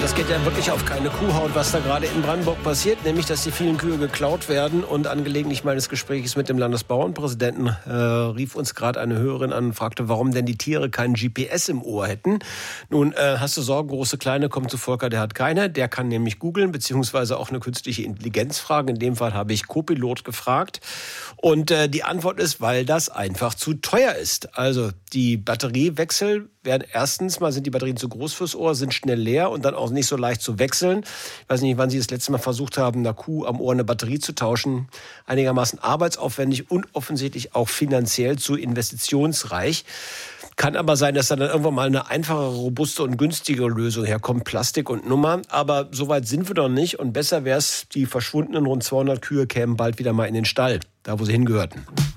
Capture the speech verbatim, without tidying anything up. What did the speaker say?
Das geht ja wirklich auf keine Kuhhaut, was da gerade in Brandenburg passiert, nämlich, dass die vielen Kühe geklaut werden. Und angelegentlich meines Gesprächs mit dem Landesbauernpräsidenten äh, rief uns gerade eine Hörerin an und fragte, warum denn die Tiere keinen G P S im Ohr hätten. Nun, äh, hast du Sorgen, große, kleine, kommt zu Volker, der hat keine. Der kann nämlich googeln, beziehungsweise auch eine künstliche Intelligenz fragen. In dem Fall habe ich Copilot gefragt. Und äh, die Antwort ist, weil das einfach zu teuer ist. Also die Batteriewechsel werden erstens mal, sind die Batterien zu groß fürs Ohr, sind schnell leer und dann auch nicht so leicht zu wechseln. Ich weiß nicht, wann Sie das letzte Mal versucht haben, einer Kuh am Ohr eine Batterie zu tauschen. Einigermaßen arbeitsaufwendig und offensichtlich auch finanziell zu investitionsreich. Kann aber sein, dass da dann irgendwann mal eine einfache, robuste und günstige Lösung herkommt, Plastik und Nummer. Aber so weit sind wir doch nicht. Und besser wäre es, die verschwundenen rund zweihundert Kühe kämen bald wieder mal in den Stall, da wo sie hingehörten.